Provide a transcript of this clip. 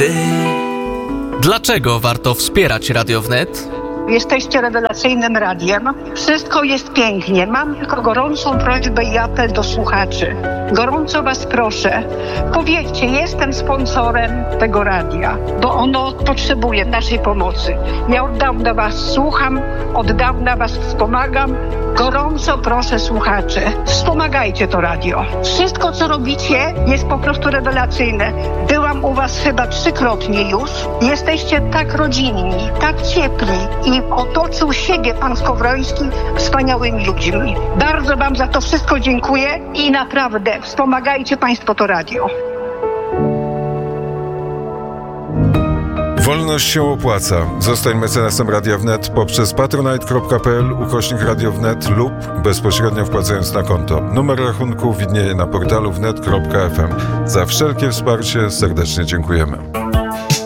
ty. Dlaczego warto wspierać Radio Wnet? Jesteście rewelacyjnym radiem. Wszystko jest pięknie. Mam tylko gorącą prośbę i apel do słuchaczy. Gorąco was proszę, powiedzcie, jestem sponsorem tego radia, bo ono potrzebuje naszej pomocy. Ja od dawna was słucham, od dawna was wspomagam. Gorąco proszę słuchaczy, wspomagajcie to radio. Wszystko, co robicie, jest po prostu rewelacyjne. Byłam u was chyba 3-krotnie już. Jesteście tak rodzinni, tak ciepli i otoczył siebie pan Skowroński wspaniałymi ludźmi. Bardzo wam za to wszystko dziękuję i naprawdę wspomagajcie państwo to radio. Wolność się opłaca. Zostań mecenasem Radia Wnet poprzez patronite.pl/Radio Wnet lub bezpośrednio wpłacając na konto. Numer rachunku widnieje na portalu wnet.fm. Za wszelkie wsparcie serdecznie dziękujemy.